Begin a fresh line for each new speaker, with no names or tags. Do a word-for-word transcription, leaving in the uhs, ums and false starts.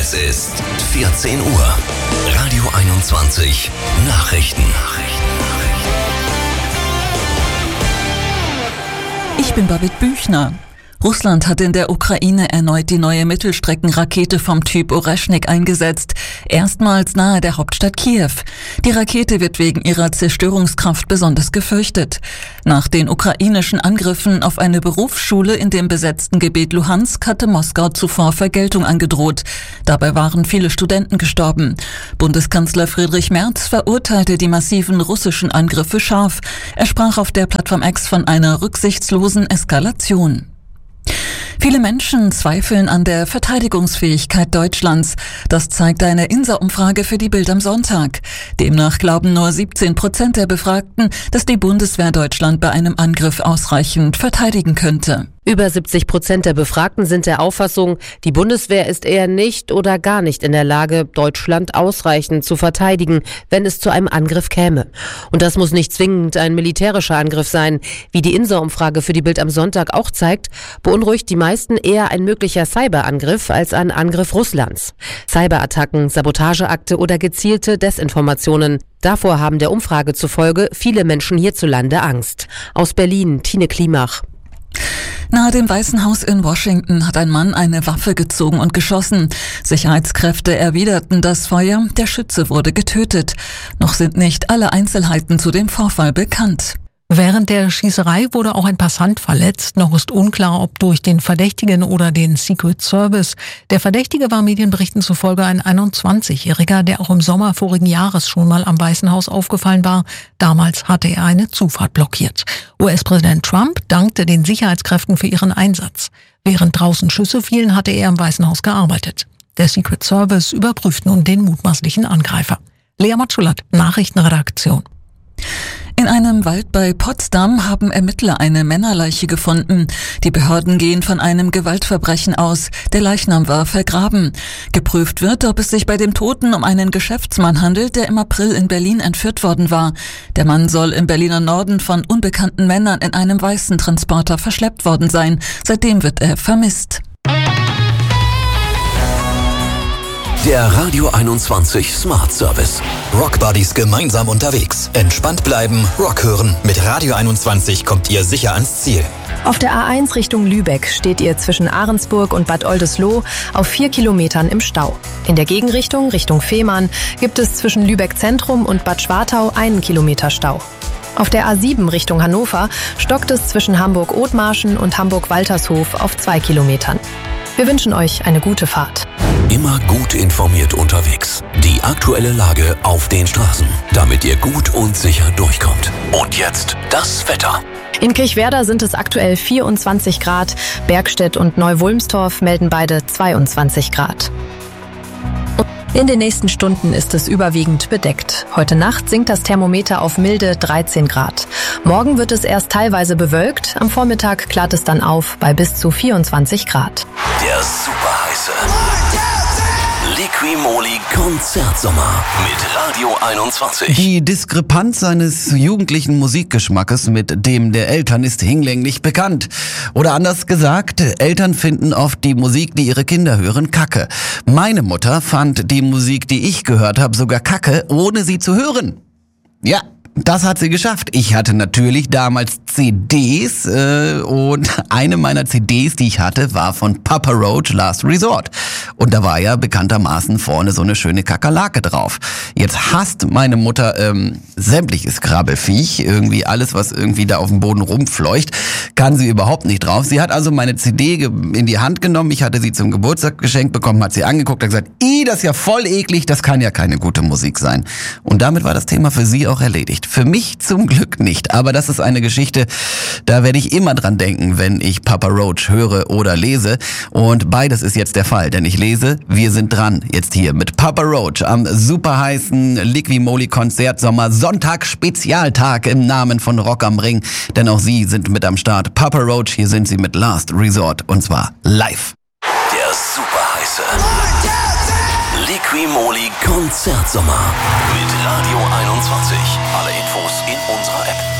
Es ist vierzehn Uhr. Radio einundzwanzig Nachrichten.
Ich bin Babette Büchner. Russland hat in der Ukraine erneut die neue Mittelstreckenrakete vom Typ Oreschnik eingesetzt, erstmals nahe der Hauptstadt Kiew. Die Rakete wird wegen ihrer Zerstörungskraft besonders gefürchtet. Nach den ukrainischen Angriffen auf eine Berufsschule in dem besetzten Gebiet Luhansk hatte Moskau zuvor Vergeltung angedroht. Dabei waren viele Studenten gestorben. Bundeskanzler Friedrich Merz verurteilte die massiven russischen Angriffe scharf. Er sprach auf der Plattform X von einer rücksichtslosen Eskalation. Viele Menschen zweifeln an der Verteidigungsfähigkeit Deutschlands. Das zeigt eine I N S A-Umfrage für die Bild am Sonntag. Demnach glauben nur siebzehn Prozent der Befragten, dass die Bundeswehr Deutschland bei einem Angriff ausreichend verteidigen könnte.
Über siebzig Prozent der Befragten sind der Auffassung, die Bundeswehr ist eher nicht oder gar nicht in der Lage, Deutschland ausreichend zu verteidigen, wenn es zu einem Angriff käme. Und das muss nicht zwingend ein militärischer Angriff sein. Wie die I N S A-Umfrage für die Bild am Sonntag auch zeigt, beunruhigt die meisten eher ein möglicher Cyberangriff als ein Angriff Russlands. Cyberattacken, Sabotageakte oder gezielte Desinformationen. Davor haben der Umfrage zufolge viele Menschen hierzulande Angst. Aus Berlin, Tine Klimach.
Nahe dem Weißen Haus in Washington hat ein Mann eine Waffe gezogen und geschossen. Sicherheitskräfte erwiderten das Feuer, der Schütze wurde getötet. Noch sind nicht alle Einzelheiten zu dem Vorfall bekannt.
Während der Schießerei wurde auch ein Passant verletzt. Noch ist unklar, ob durch den Verdächtigen oder den Secret Service. Der Verdächtige war Medienberichten zufolge ein einundzwanzigjähriger, der auch im Sommer vorigen Jahres schon mal am Weißen Haus aufgefallen war. Damals hatte er eine Zufahrt blockiert. U S-Präsident Trump dankte den Sicherheitskräften für ihren Einsatz. Während draußen Schüsse fielen, hatte er im Weißen Haus gearbeitet. Der Secret Service überprüft nun den mutmaßlichen Angreifer. Lea Matschulat, Nachrichtenredaktion.
In einem Wald bei Potsdam haben Ermittler eine Männerleiche gefunden. Die Behörden gehen von einem Gewaltverbrechen aus. Der Leichnam war vergraben. Geprüft wird, ob es sich bei dem Toten um einen Geschäftsmann handelt, der im April in Berlin entführt worden war. Der Mann soll im Berliner Norden von unbekannten Männern in einem weißen Transporter verschleppt worden sein. Seitdem wird er vermisst.
Der Radio einundzwanzig Smart Service. Rock Buddies gemeinsam unterwegs. Entspannt bleiben, Rock hören. Mit Radio einundzwanzig kommt ihr sicher ans Ziel.
Auf der A eins Richtung Lübeck steht ihr zwischen Ahrensburg und Bad Oldesloe auf vier Kilometern im Stau. In der Gegenrichtung, Richtung Fehmarn, gibt es zwischen Lübeck Zentrum und Bad Schwartau einen Kilometer Stau. Auf der A sieben Richtung Hannover stockt es zwischen Hamburg-Othmarschen und Hamburg-Waltershof auf zwei Kilometern. Wir wünschen euch eine gute Fahrt.
Immer gut informiert unterwegs. Die aktuelle Lage auf den Straßen, damit ihr gut und sicher durchkommt. Und jetzt das Wetter.
In Kirchwerder sind es aktuell vierundzwanzig Grad. Bergstedt und Neu-Wulmstorf melden beide zweiundzwanzig Grad. In den nächsten Stunden ist es überwiegend bedeckt. Heute Nacht sinkt das Thermometer auf milde dreizehn Grad. Morgen wird es erst teilweise bewölkt. Am Vormittag klart es dann auf bei bis zu vierundzwanzig Grad.
Der superheiße Liqui-Moly Konzertsommer mit Radio einundzwanzig.
Die Diskrepanz seines jugendlichen Musikgeschmackes mit dem der Eltern ist hinlänglich bekannt. Oder anders gesagt, Eltern finden oft die Musik, die ihre Kinder hören, kacke. Meine Mutter fand die Musik, die ich gehört habe, sogar kacke, ohne sie zu hören. Ja, das hat sie geschafft. Ich hatte natürlich damals C Ds äh, und eine meiner C Ds, die ich hatte, war von Papa Roach Last Resort. Und da war ja bekanntermaßen vorne so eine schöne Kakerlake drauf. Jetzt hasst meine Mutter ähm, sämtliches Krabbelfiech, irgendwie alles, was irgendwie da auf dem Boden rumfleucht, kann sie überhaupt nicht drauf. Sie hat also meine C D in die Hand genommen, ich hatte sie zum Geburtstag geschenkt bekommen, hat sie angeguckt, hat gesagt, ih, das ist ja voll eklig, das kann ja keine gute Musik sein. Und damit war das Thema für sie auch erledigt. Für mich zum Glück nicht, aber das ist eine Geschichte, da werde ich immer dran denken, wenn ich Papa Roach höre oder lese. Und beides ist jetzt der Fall, denn ich lese, wir sind dran jetzt hier mit Papa Roach am superheißen Liqui-Moly Konzertsommer Sonntag Spezialtag im Namen von Rock am Ring, denn auch sie sind mit am Start. Papa Roach, hier sind sie mit Last Resort und zwar live.
Der superheiße Liqui-Moly Konzertsommer mit Radio einundzwanzig. Alle Infos in unserer App.